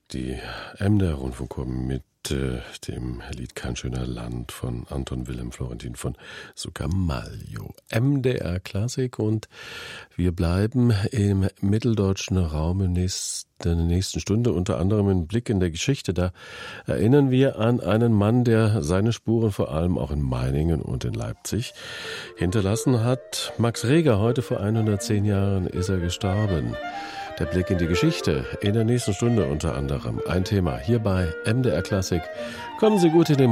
Die MDR Rundfunkchor mit dem Lied Kein schöner Land von Anton Wilhelm Florentin von Sucamaglio. MDR Klassik, und wir bleiben im mitteldeutschen Raum in der nächsten Stunde, unter anderem ein Blick in der Geschichte. Da erinnern wir an einen Mann, der seine Spuren vor allem auch in Meiningen und in Leipzig hinterlassen hat. Max Reger, heute vor 110 Jahren ist er gestorben. Der Blick in die Geschichte in der nächsten Stunde unter anderem. Ein Thema hier bei MDR Klassik. Kommen Sie gut in den